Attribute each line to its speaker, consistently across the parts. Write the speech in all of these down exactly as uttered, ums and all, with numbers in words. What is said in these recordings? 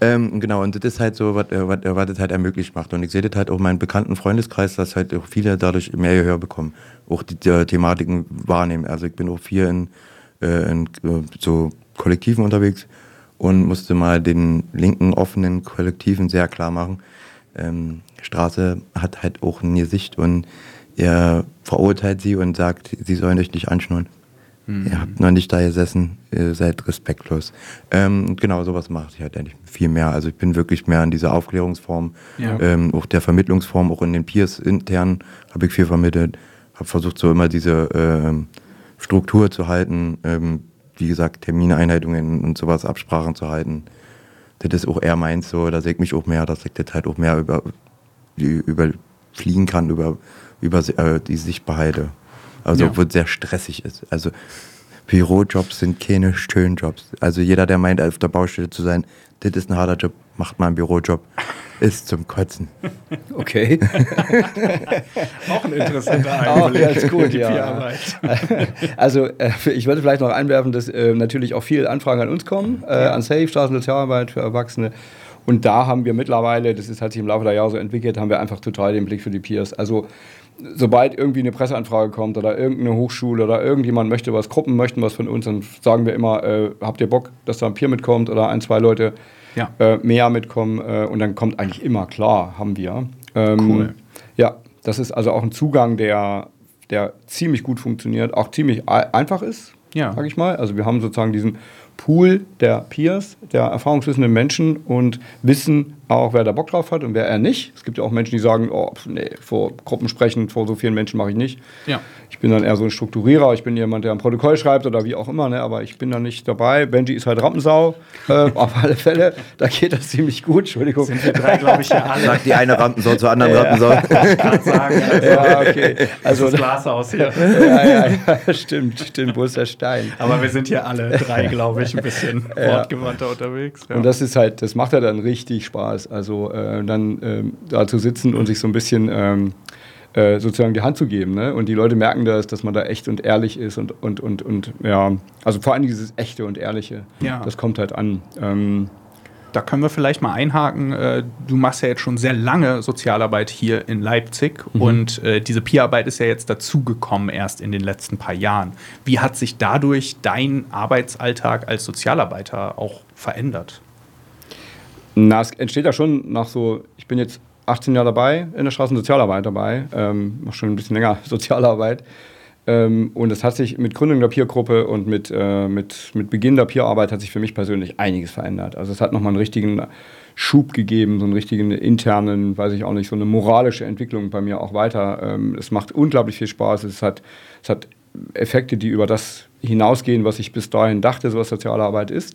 Speaker 1: Ähm, genau, und das ist halt so, was, was, was das halt ermöglicht macht. Und ich sehe das halt auch in meinem bekannten Freundeskreis, dass halt auch viele dadurch mehr Gehör bekommen, auch die, die Thematiken wahrnehmen. Also ich bin auch viel in, äh, in so Kollektiven unterwegs und musste mal den linken offenen Kollektiven sehr klar machen. Ähm, Straße hat halt auch ein Gesicht und er verurteilt sie und sagt, sie sollen euch nicht anschnurren. Mhm. Ihr habt noch nicht da gesessen, ihr seid respektlos. Ähm, genau, sowas mache ich halt eigentlich viel mehr. Also ich bin wirklich mehr in dieser Aufklärungsform, ja. ähm, auch der Vermittlungsform, auch in den Peers intern habe ich viel vermittelt. Habe versucht, so immer diese ähm, Struktur zu halten, ähm, wie gesagt, Termineinhaltungen und sowas, Absprachen zu halten. Das ist auch eher meins so, da sehe ich mich auch mehr, dass ich das halt auch mehr über, überfliegen kann, über, über äh, die Sichtbarkeit. Also, ja. Obwohl es sehr stressig ist. Also, Bürojobs sind keine schönen Jobs. Also, jeder, der meint, auf der Baustelle zu sein, das ist ein harter Job, macht mal einen Bürojob, ist zum Kotzen.
Speaker 2: Okay.
Speaker 3: Auch ein interessanter Einblick.
Speaker 2: Auch ganz gut, ja. Also, äh, ich würde vielleicht noch einwerfen, dass äh, natürlich auch viele Anfragen an uns kommen, äh, an SAFE, Straßensozialarbeit für Erwachsene. Und da haben wir mittlerweile, das ist, hat sich im Laufe der Jahre so entwickelt, haben wir einfach total den Blick für die Peers. Also, sobald irgendwie eine Presseanfrage kommt oder irgendeine Hochschule oder irgendjemand möchte was, Gruppen möchten was von uns, dann sagen wir immer, äh, habt ihr Bock, dass da ein Peer mitkommt oder ein, zwei Leute ja. äh, mehr mitkommen äh, und dann kommt eigentlich immer, klar, haben wir. Ähm, cool. Ja, das ist also auch ein Zugang, der, der ziemlich gut funktioniert, auch ziemlich einfach ist, ja. sag ich mal. Also wir haben sozusagen diesen Pool der Peers, der erfahrungswissenden Menschen und wissen auch, wer da Bock drauf hat und wer er nicht. Es gibt ja auch Menschen, die sagen, oh, nee, vor Gruppen sprechen, vor so vielen Menschen mache ich nicht. Ja. Ich bin dann eher so ein Strukturierer, ich bin jemand, der ein Protokoll schreibt oder wie auch immer, ne, aber ich bin da nicht dabei. Benji ist halt Rampensau, äh, auf alle Fälle, da geht das ziemlich gut, Entschuldigung.
Speaker 3: Sind wir drei, glaube ich, ja alle.
Speaker 1: Sagt die eine Rampensau zur anderen ja. Rampensau.
Speaker 3: Ich kann sagen, also, ja, okay. Also das Glashaus hier.
Speaker 2: Ja, ja, ja, stimmt, stimmt, wo ist der Stein?
Speaker 3: Aber wir sind hier alle drei, glaube ich, ein bisschen ja. wortgewandter unterwegs. Ja.
Speaker 2: Und das ist halt, das macht ja dann richtig Spaß. Also äh, dann ähm, da zu sitzen und sich so ein bisschen ähm, äh, sozusagen die Hand zu geben. Ne? Und die Leute merken das, dass man da echt und ehrlich ist und, und, und, und ja, also vor allem dieses Echte und Ehrliche, ja. das kommt halt an. Ähm,
Speaker 3: Da können wir vielleicht mal einhaken. Du machst ja jetzt schon sehr lange Sozialarbeit hier in Leipzig mhm. und äh, diese Peerarbeit ist ja jetzt dazugekommen erst in den letzten paar Jahren. Wie hat sich dadurch dein Arbeitsalltag als Sozialarbeiter auch verändert?
Speaker 2: Na, es entsteht ja schon nach so, ich bin jetzt achtzehn Jahre dabei, in der Straßensozialarbeit dabei, ähm, mache schon ein bisschen länger Sozialarbeit. Ähm, und es hat sich mit Gründung der Peergruppe und mit, äh, mit, mit Beginn der Peerarbeit hat sich für mich persönlich einiges verändert. Also es hat nochmal einen richtigen Schub gegeben, so einen richtigen internen, weiß ich auch nicht, so eine moralische Entwicklung bei mir auch weiter. Ähm, es macht unglaublich viel Spaß. Es hat, es hat Effekte, die über das hinausgehen, was ich bis dahin dachte, so was Sozialarbeit ist.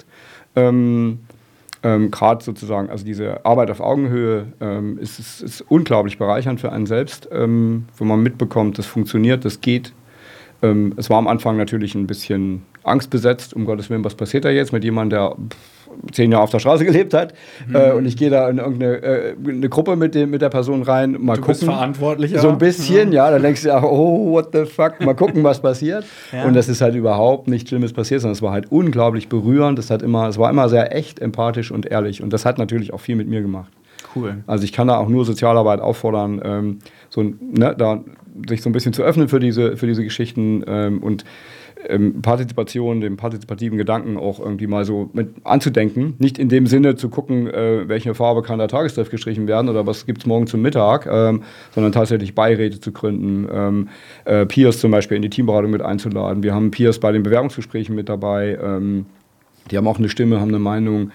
Speaker 2: Ähm, Ähm, Gerade sozusagen, also diese Arbeit auf Augenhöhe ähm, ist, ist, ist unglaublich bereichernd für einen selbst, ähm, wenn man mitbekommt, das funktioniert, das geht. Ähm, es war am Anfang natürlich ein bisschen angstbesetzt, um Gottes Willen, was passiert da jetzt mit jemandem, der pff, zehn Jahre auf der Straße gelebt hat mhm. äh, und ich gehe da in irgendeine äh, eine Gruppe mit, dem, mit der Person rein, mal
Speaker 3: du
Speaker 2: gucken.
Speaker 3: Bist verantwortlicher.
Speaker 2: So ein bisschen, ja, ja dann denkst du ja, oh, what the fuck, mal gucken, was passiert. Ja. Und das ist halt überhaupt nichts Schlimmes passiert, sondern es war halt unglaublich berührend, es, hat immer, es war immer sehr echt, empathisch und ehrlich und das hat natürlich auch viel mit mir gemacht.
Speaker 3: Cool.
Speaker 2: Also ich kann da auch nur Sozialarbeit auffordern, ähm, so, ne, da sich so ein bisschen zu öffnen für diese, für diese Geschichten ähm, und ähm, Partizipation, dem partizipativen Gedanken auch irgendwie mal so mit anzudenken. Nicht in dem Sinne zu gucken, äh, welche Farbe kann der Tagestreff gestrichen werden oder was gibt es morgen zum Mittag, ähm, sondern tatsächlich Beiräte zu gründen, ähm, äh, Peers zum Beispiel in die Teamberatung mit einzuladen. Wir haben Peers bei den Bewerbungsgesprächen mit dabei, ähm, die haben auch eine Stimme, haben eine Meinung.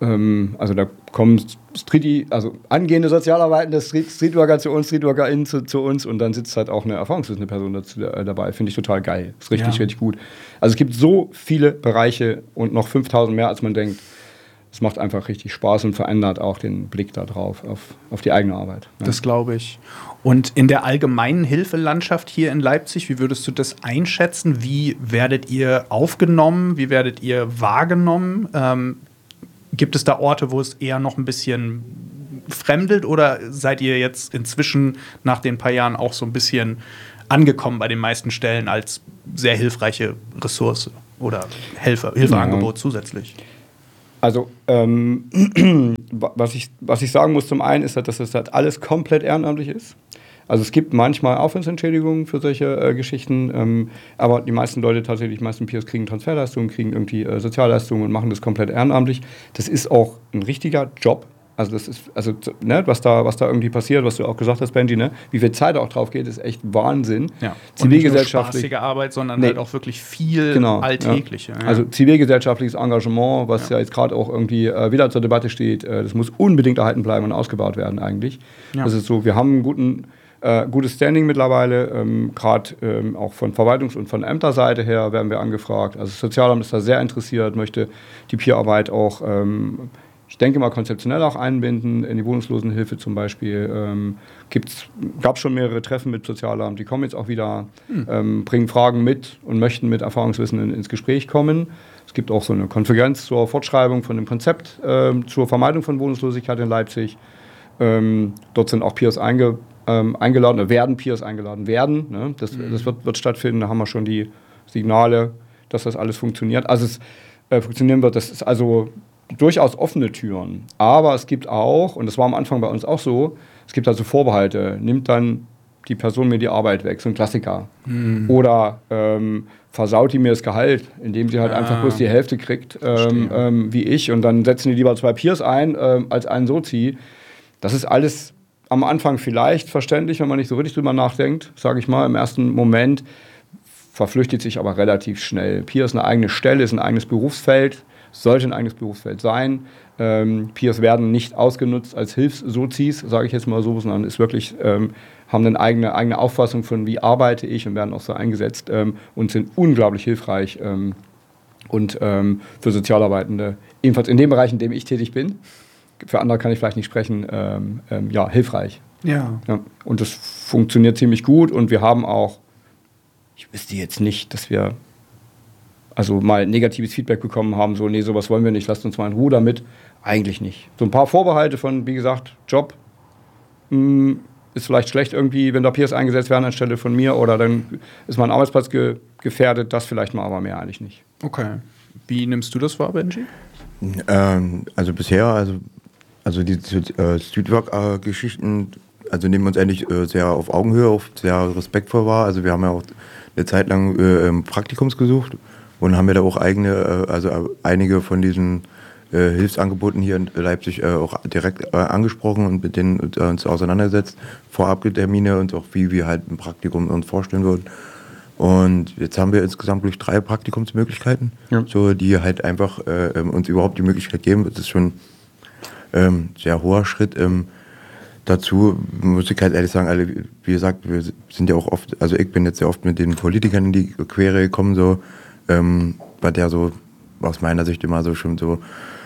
Speaker 2: Also da kommen Street, also angehende Sozialarbeitende Street, Streetworker zu uns, StreetworkerInnen zu, zu uns und dann sitzt halt auch eine erfahrungswissende Person dazu, äh, dabei. Finde ich total geil. Ist richtig, ja. richtig gut. Also es gibt so viele Bereiche und noch fünftausend mehr, als man denkt. Es macht einfach richtig Spaß und verändert auch den Blick da drauf, auf, auf die eigene Arbeit. Ja.
Speaker 3: Das glaube ich. Und in der allgemeinen Hilfelandschaft hier in Leipzig, wie würdest du das einschätzen? Wie werdet ihr aufgenommen? Wie werdet ihr wahrgenommen? Ähm, Gibt es da Orte, wo es eher noch ein bisschen fremdelt oder seid ihr jetzt inzwischen nach den paar Jahren auch so ein bisschen angekommen bei den meisten Stellen als sehr hilfreiche Ressource oder Hilfe, Hilfeangebot ja. zusätzlich?
Speaker 2: Also, ähm, was, ich, was ich sagen muss zum einen ist, dass das halt alles komplett ehrenamtlich ist. Also es gibt manchmal Aufwandsentschädigungen für solche äh, Geschichten, ähm, aber die meisten Leute tatsächlich, die meisten Peers kriegen Transferleistungen, kriegen irgendwie äh, Sozialleistungen und machen das komplett ehrenamtlich. Das ist auch ein richtiger Job. Also das ist, also ne, was da, was da irgendwie passiert, was du auch gesagt hast, Benji, ne, wie viel Zeit auch drauf geht, ist echt Wahnsinn.
Speaker 3: Ja.
Speaker 2: Zivilgesellschaftlich,
Speaker 3: nicht nur spaßige Arbeit, sondern
Speaker 2: nee.
Speaker 3: halt auch wirklich viel
Speaker 2: genau,
Speaker 3: Alltägliche.
Speaker 2: Ja.
Speaker 3: Ja.
Speaker 2: Also zivilgesellschaftliches Engagement, was ja, ja jetzt gerade auch irgendwie äh, wieder zur Debatte steht, äh, das muss unbedingt erhalten bleiben und ausgebaut werden eigentlich. Ja. Das ist so, wir haben einen guten Äh, gutes Standing mittlerweile, ähm, gerade ähm, auch von Verwaltungs- und von Ämterseite her werden wir angefragt. Also das Sozialamt ist da sehr interessiert, möchte die Peerarbeit auch, ähm, ich denke mal, konzeptionell auch einbinden, in die Wohnungslosenhilfe zum Beispiel. Ähm, gab es schon mehrere Treffen mit Sozialamt, die kommen jetzt auch wieder, mhm. ähm, bringen Fragen mit und möchten mit Erfahrungswissen in, ins Gespräch kommen. Es gibt auch so eine Konferenz zur Fortschreibung von dem Konzept äh, zur Vermeidung von Wohnungslosigkeit in Leipzig. Ähm, dort sind auch Peers eingebaut. Ähm, eingeladen, oder werden Peers eingeladen werden. Ne? Das, mhm. das wird, wird stattfinden, da haben wir schon die Signale, dass das alles funktioniert. Also es äh, funktionieren wird, das ist also durchaus offene Türen. Aber es gibt auch, und das war am Anfang bei uns auch so, es gibt also Vorbehalte. Nimmt dann die Person mir die Arbeit weg, so ein Klassiker. Mhm. Oder ähm, versaut die mir das Gehalt, indem sie halt ah. einfach bloß die Hälfte kriegt, ähm, ähm, wie ich. Und dann setzen die lieber zwei Peers ein, ähm, als einen Sozi. Das ist alles am Anfang vielleicht verständlich, wenn man nicht so richtig drüber nachdenkt, sage ich mal, im ersten Moment, verflüchtigt sich aber relativ schnell. Peer ist eine eigene Stelle, ist ein eigenes Berufsfeld, sollte ein eigenes Berufsfeld sein. Ähm, Peers werden nicht ausgenutzt als Hilfssozis, sage ich jetzt mal so, sondern ist wirklich, ähm, haben eine eigene, eigene Auffassung von, wie arbeite ich und werden auch so eingesetzt ähm, und sind unglaublich hilfreich ähm, und ähm, für Sozialarbeitende, ebenfalls in dem Bereich, in dem ich tätig bin. Für andere kann ich vielleicht nicht sprechen, ähm, ähm, ja, hilfreich.
Speaker 3: Ja.
Speaker 2: ja. Und das funktioniert ziemlich gut und wir haben auch, ich wüsste jetzt nicht, dass wir also mal negatives Feedback bekommen haben, so, nee, sowas wollen wir nicht, lasst uns mal in Ruhe damit. Eigentlich nicht. So ein paar Vorbehalte von, wie gesagt, Job mh, ist vielleicht schlecht irgendwie, wenn da Peers eingesetzt werden anstelle von mir oder dann ist mein Arbeitsplatz ge- gefährdet, das vielleicht mal, aber mehr eigentlich nicht.
Speaker 3: Okay. Wie nimmst du das wahr, Benji?
Speaker 1: Ähm, also bisher, also Also die äh, Streetwork-Geschichten, also nehmen uns eigentlich äh, sehr auf Augenhöhe, auf sehr respektvoll wahr. Also wir haben ja auch eine Zeit lang äh, Praktikums gesucht und haben ja da auch eigene, äh, also äh, einige von diesen äh, Hilfsangeboten hier in Leipzig äh, auch direkt äh, angesprochen und mit denen äh, uns auseinandersetzt, Vorabtermine und auch wie wir halt ein Praktikum uns vorstellen würden. Und jetzt haben wir insgesamt durch drei Praktikumsmöglichkeiten, ja. so die halt einfach äh, uns überhaupt die Möglichkeit geben. Das ist schon Ähm, sehr hoher Schritt. Ähm, dazu muss ich halt ehrlich sagen, alle, wie gesagt, wir sind ja auch oft, also ich bin jetzt sehr oft mit den Politikern in die Quere gekommen, so, ähm, bei der so aus meiner Sicht immer so schon so,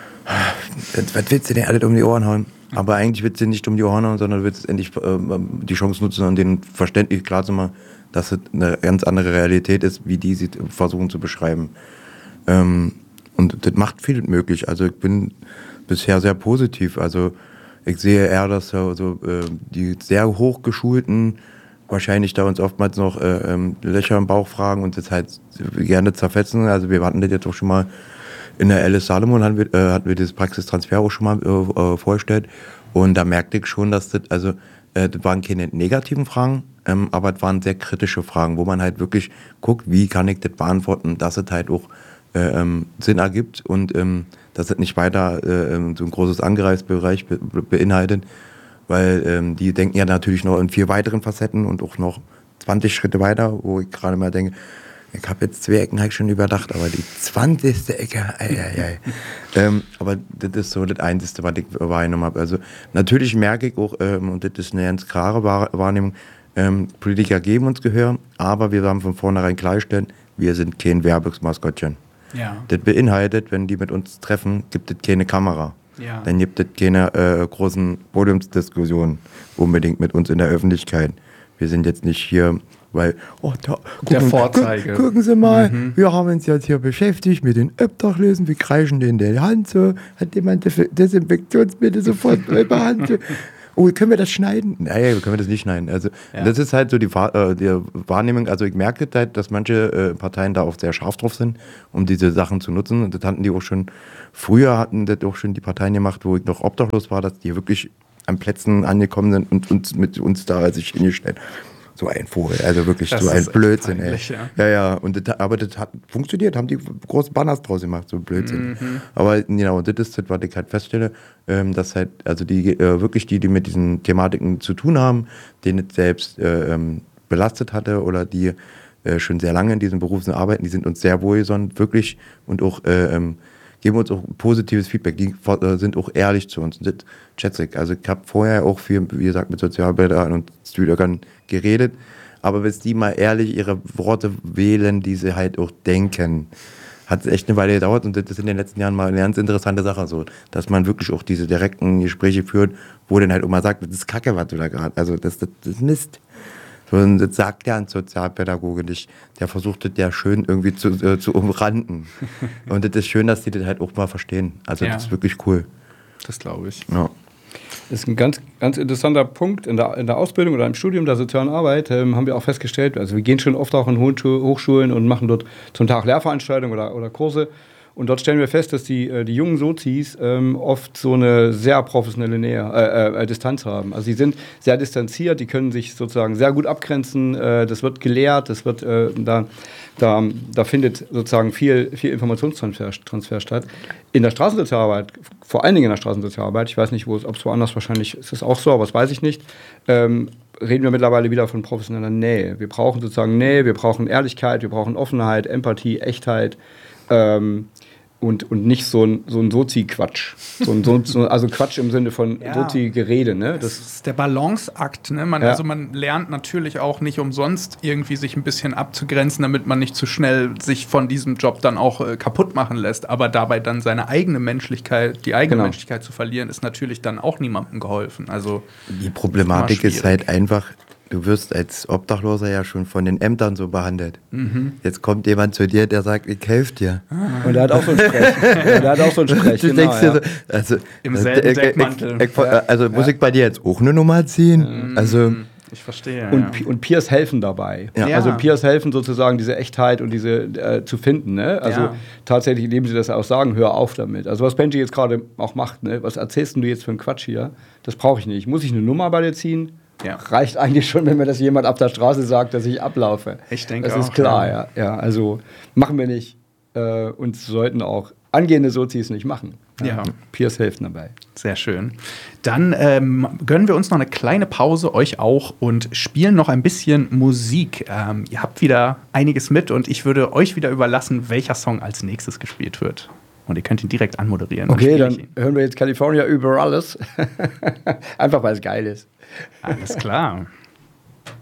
Speaker 1: was willst du denn alles um die Ohren hauen? Aber eigentlich willst du nicht um die Ohren hauen, sondern du willst endlich äh, die Chance nutzen und denen verständlich klar zu machen, dass es eine ganz andere Realität ist, wie die sie versuchen zu beschreiben. Ähm, und das macht viel möglich. Also ich bin bisher sehr positiv. Also ich sehe eher, dass so, so, äh, die sehr hochgeschulten wahrscheinlich da uns oftmals noch äh, ähm, Löcher im Bauch fragen und das halt gerne zerfetzen. Also wir hatten das jetzt auch schon mal in der Alice Salomon, hatten wir, äh, hatten wir das Praxistransfer auch schon mal äh, vorgestellt und da merkte ich schon, dass das, also äh, das waren keine negativen Fragen, ähm, aber es waren sehr kritische Fragen, wo man halt wirklich guckt, wie kann ich das beantworten, dass es halt auch äh, ähm, Sinn ergibt und ähm, dass es nicht weiter äh, so ein großes Angreifsbereich be- beinhaltet, weil ähm, die denken ja natürlich noch in vier weiteren Facetten und auch noch zwanzig Schritte weiter, wo ich gerade mal denke, ich habe jetzt zwei Ecken halt schon überdacht, aber die zwanzigste Ecke, ei, ei, ei. ähm, aber das ist so das Einzige, was ich wahrgenommen habe. Also natürlich merke ich auch, ähm, und das ist eine ganz klare Wahrnehmung, ähm, Politiker geben uns Gehör, aber wir haben von vornherein klargestellt, wir sind kein Werbungsmaskottchen.
Speaker 3: Ja.
Speaker 1: Das beinhaltet, wenn die mit uns treffen, gibt es keine Kamera.
Speaker 3: Ja.
Speaker 1: Dann gibt es keine äh, großen Podiumsdiskussionen unbedingt mit uns in der Öffentlichkeit. Wir sind jetzt nicht hier, weil, oh, da, gucken,
Speaker 3: der Vorzeige.
Speaker 1: Gu- gucken Sie mal, mhm. wir haben uns jetzt hier beschäftigt mit den Obdachlosen, wir kreischen denen in die Hand so, hat jemand Desinfektionsmittel sofort bei der Hand so. oh, können wir das schneiden? Nein, wir können das nicht schneiden. Also ja. das ist halt so die, äh, die Wahrnehmung, also ich merke halt, dass manche äh, Parteien da auch sehr scharf drauf sind, um diese Sachen zu nutzen. Und das hatten die auch schon, früher hatten das auch schon die Parteien gemacht, wo ich noch obdachlos war, dass die wirklich an Plätzen angekommen sind und uns mit uns da sich hingestellt. So ein Vogel, also wirklich das so ein Blödsinn, peinlich, ey. Ja, ja, ja. Und das, aber das hat funktioniert, haben die große Banners draus gemacht, so Blödsinn. Mhm. Aber genau, das ist das, was ich halt feststelle, ähm, dass halt, also die äh, wirklich die, die mit diesen Thematiken zu tun haben, denen es selbst äh, ähm, belastet hatte oder die äh, schon sehr lange in diesen Berufen arbeiten, die sind uns sehr wohlgesonnen, wirklich und auch äh, ähm, geben uns auch positives Feedback, die äh, sind auch ehrlich zu uns. Und das schätze ich. Also ich habe vorher auch viel, wie gesagt, mit Sozialarbeitern und Streetworkern geredet, aber bis die mal ehrlich ihre Worte wählen, die sie halt auch denken, hat es echt eine Weile gedauert und das ist in den letzten Jahren mal eine ganz interessante Sache, so, dass man wirklich auch diese direkten Gespräche führt, wo dann halt auch mal sagt, das ist Kacke, was du da gerade, also das, das, das ist Mist. So, und das sagt ja ein Sozialpädagoge nicht. Der versucht das ja schön irgendwie zu, äh, zu umranden. Und das ist schön, dass die das halt auch mal verstehen. Also ja. das ist wirklich cool.
Speaker 3: Das glaube ich.
Speaker 1: Ja.
Speaker 2: Das ist ein ganz, ganz interessanter Punkt in der, in der Ausbildung oder im Studium der sozialen Arbeit, ähm, haben wir auch festgestellt. Also wir gehen schon oft auch in Hochschulen und machen dort zum Tag Lehrveranstaltungen oder, oder Kurse. Und dort stellen wir fest, dass die, die jungen Sozis ähm, oft so eine sehr professionelle Nähe, äh, äh, Distanz haben. Also sie sind sehr distanziert, die können sich sozusagen sehr gut abgrenzen. Äh, das wird gelehrt, das wird, äh, da, da, da findet sozusagen viel, viel Informationstransfer Transfer statt. In der Straßensozialarbeit, vor allen Dingen in der Straßensozialarbeit, ich weiß nicht, ob es woanders wahrscheinlich ist es auch so, aber das weiß ich nicht, ähm, reden wir mittlerweile wieder von professioneller Nähe. Wir brauchen sozusagen Nähe, wir brauchen Ehrlichkeit, wir brauchen Offenheit, Empathie, Echtheit. Ähm, und, und nicht so ein, so ein Sozi-Quatsch. So ein, so, so, also Quatsch im Sinne von ja. Sozi-Gerede. Ne?
Speaker 3: Das, das ist der Balanceakt. Ne? Man, ja. Also man lernt natürlich auch nicht umsonst irgendwie sich ein bisschen abzugrenzen, damit man nicht zu schnell sich von diesem Job dann auch äh, kaputt machen lässt. Aber dabei dann seine eigene Menschlichkeit, die eigene genau. Menschlichkeit zu verlieren, ist natürlich dann auch niemandem geholfen. Also
Speaker 1: die Problematik ist halt einfach, du wirst als Obdachloser ja schon von den Ämtern so behandelt. Mhm. Jetzt kommt jemand zu dir, der sagt, ich helfe dir.
Speaker 2: Ah. Und der hat auch so einen Sprech. Ja, der hat auch so einen Sprech. Du genau, denkst dir
Speaker 1: ja. so, also,
Speaker 3: im selben äh, Deckmantel.
Speaker 1: Ich, ich, also ja. muss ich bei dir jetzt auch eine Nummer ziehen? Mhm. Also,
Speaker 3: ich verstehe.
Speaker 2: Und,
Speaker 3: ja.
Speaker 2: und Peers helfen dabei.
Speaker 3: Ja.
Speaker 2: Also Peers helfen sozusagen, diese Echtheit und diese äh, zu finden. Ne? Also ja. tatsächlich, indem sie das auch sagen, hör auf damit. Also was Benji jetzt gerade auch macht, ne? Was erzählst du jetzt für einen Quatsch hier? Das brauche ich nicht. Muss ich eine Nummer bei dir ziehen? Ja. Reicht eigentlich schon, wenn mir das jemand auf der Straße sagt, dass ich ablaufe.
Speaker 3: Ich denke auch.
Speaker 2: Das ist klar, ja. ja. ja also machen wir nicht äh, und sollten auch angehende Sozis nicht machen. Ja. ja. Peers helfen dabei.
Speaker 3: Sehr schön. Dann ähm, gönnen wir uns noch eine kleine Pause, euch auch, und spielen noch ein bisschen Musik. Ähm, ihr habt wieder einiges mit und ich würde euch wieder überlassen, welcher Song als nächstes gespielt wird. Und ihr könnt ihn direkt anmoderieren.
Speaker 2: Okay, dann hören wir jetzt California über alles. Einfach, weil es geil ist.
Speaker 3: Alles klar.